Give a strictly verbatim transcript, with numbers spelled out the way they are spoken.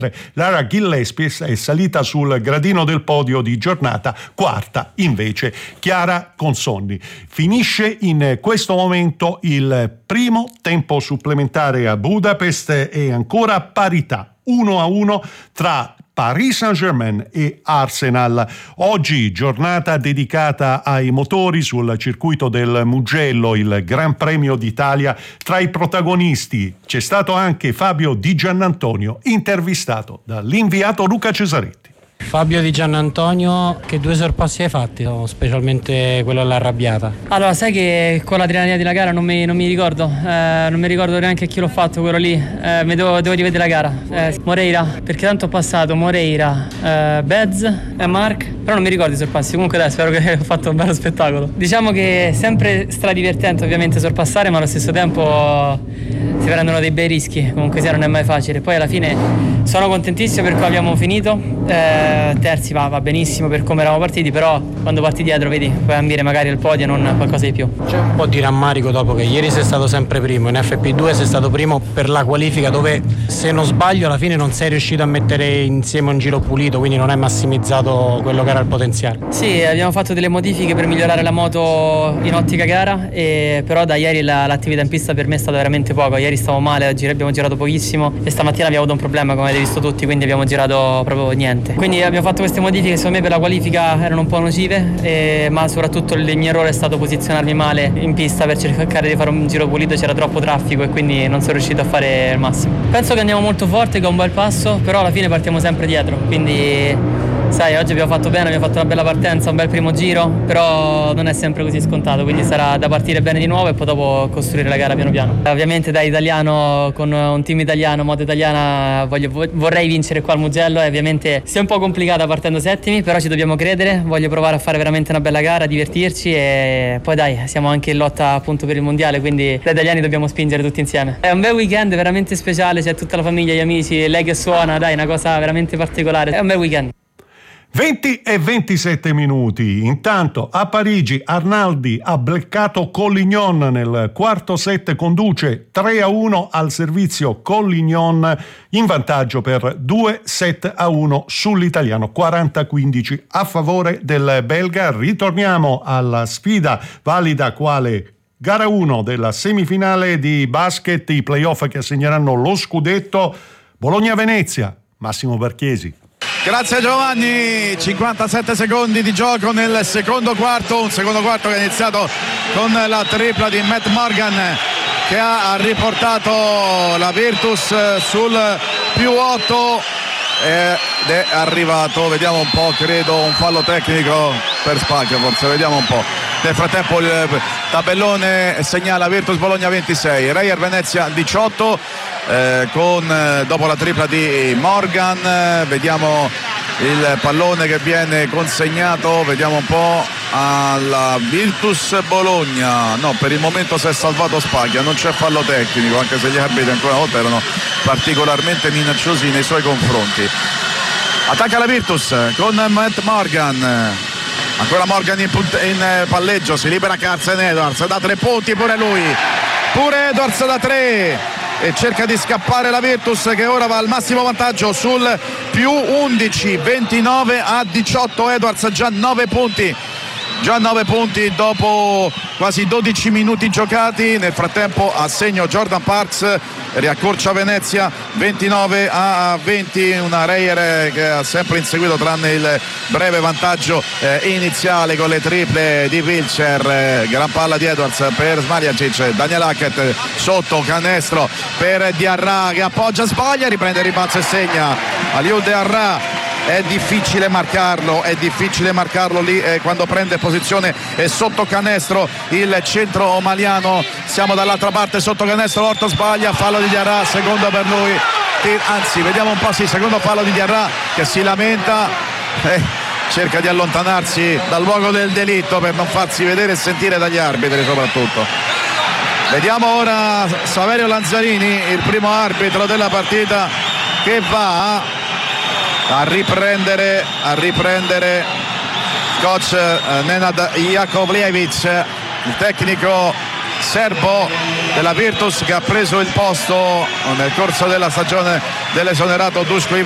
Lara Gillespie è salita sul gradino del podio di giornata, quarta invece Chiara Consonni. Finisce in questo momento il primo tempo supplementare a Budapest e ancora parità uno a uno tra Paris Saint-Germain e Arsenal. Oggi giornata dedicata ai motori sul circuito del Mugello, il Gran Premio d'Italia. Tra i protagonisti c'è stato anche Fabio Di Giannantonio, intervistato dall'inviato Luca Cesaretti. Fabio Di Giannantonio, che due sorpassi hai fatti, specialmente quello all'arrabbiata? Allora, sai che con l'adrenalina della gara non mi, non mi ricordo, eh, non mi ricordo neanche chi l'ho fatto quello lì, eh, mi devo, devo rivedere la gara. Eh, Moreira, perché tanto ho passato Moreira, eh, Bez e Mark, però non mi ricordo i sorpassi. Comunque dai, spero che ho fatto un bello spettacolo. Diciamo che è sempre stradivertente ovviamente sorpassare, ma allo stesso tempo si prendono dei bei rischi, comunque sia non è mai facile. Poi alla fine sono contentissimo perché abbiamo finito, eh, terzi va, va benissimo per come eravamo partiti, però quando parti dietro vedi, puoi ambire magari al podio e non qualcosa di più. C'è un po' di rammarico dopo che ieri sei stato sempre primo, in F P due sei stato primo per la qualifica dove, se non sbaglio, alla fine non sei riuscito a mettere insieme un giro pulito, quindi non hai massimizzato quello che era il potenziale. Sì, abbiamo fatto delle modifiche per migliorare la moto in ottica gara, e però da ieri la, l'attività in pista per me è stata veramente poco. Ieri stavo male, oggi abbiamo girato pochissimo e stamattina abbiamo avuto un problema, come avete visto tutti, quindi abbiamo girato proprio niente. Quindi abbiamo fatto queste modifiche, secondo me per la qualifica erano un po' nocive, e, ma soprattutto il mio errore è stato posizionarmi male in pista per cercare di fare un giro pulito. C'era troppo traffico e quindi non sono riuscito a fare il massimo. Penso che andiamo molto forte, che è un bel passo, però alla fine partiamo sempre dietro, quindi sai, oggi abbiamo fatto bene, abbiamo fatto una bella partenza, un bel primo giro, però non è sempre così scontato, quindi sarà da partire bene di nuovo e poi dopo costruire la gara piano piano. Ovviamente da italiano, con un team italiano, moto italiana, voglio, vorrei vincere qua al Mugello, e ovviamente sia un po' complicata partendo settimi, però ci dobbiamo credere, voglio provare a fare veramente una bella gara, divertirci, e poi dai, siamo anche in lotta appunto per il mondiale, quindi da italiani dobbiamo spingere tutti insieme. È un bel weekend veramente speciale, c'è tutta la famiglia, gli amici, lei che suona, dai, una cosa veramente particolare, è un bel weekend. venti e ventisette minuti. Intanto a Parigi Arnaldi ha bloccato Collignon nel quarto set, conduce tre a uno al servizio Collignon, in vantaggio per due set a uno sull'italiano, quaranta quindici a favore del belga. Ritorniamo alla sfida valida quale gara uno della semifinale di basket, i playoff che assegneranno lo scudetto. Bologna-Venezia, Massimo Barchiesi. Grazie Giovanni, cinquantasette secondi di gioco nel secondo quarto, un secondo quarto che è iniziato con la tripla di Matt Morgan che ha riportato la Virtus sul più otto ed è arrivato, vediamo un po', credo un fallo tecnico per Spacchia, forse, vediamo un po'. Nel frattempo il tabellone segnala Virtus Bologna ventisei, Reyer Venezia diciotto, eh, con dopo la tripla di Morgan, eh, vediamo il pallone che viene consegnato, vediamo un po' alla Virtus Bologna. No, per il momento si è salvato Spaglia, non c'è fallo tecnico, anche se gli arbitri ancora una volta erano particolarmente minacciosi nei suoi confronti. Attacca la Virtus con Matt Morgan, ancora Morgan in, punt- in palleggio, si libera Carson Edwards da tre punti, pure lui, pure Edwards da tre, e cerca di scappare la Virtus che ora va al massimo vantaggio sul più undici, ventinove a diciotto. Edwards già nove punti, già nove punti dopo quasi dodici minuti giocati. Nel frattempo a segno Jordan Parks, riaccorcia Venezia ventinove a venti, una Reyer che ha sempre inseguito tranne il breve vantaggio eh, iniziale con le triple di Wilcher, eh, gran palla di Edwards per Smaljacic, Daniel Hackett sotto, canestro per Diarra che appoggia, sbaglia, riprende il rimbalzo e segna. Aliou Diarra, è difficile marcarlo, è difficile marcarlo lì eh, quando prende posizione eh, sotto canestro il centro maliano. Siamo dall'altra parte sotto canestro, Orto sbaglia, fallo di Diarra, secondo per lui, anzi vediamo un po', sì, secondo fallo di Diarra che si lamenta, eh, cerca di allontanarsi dal luogo del delitto per non farsi vedere e sentire dagli arbitri soprattutto. Vediamo ora Saverio Lanzarini, il primo arbitro della partita, che va a riprendere a riprendere coach eh, Nenad Jakovljevic, il tecnico serbo della Virtus che ha preso il posto nel corso della stagione dell'esonerato Duško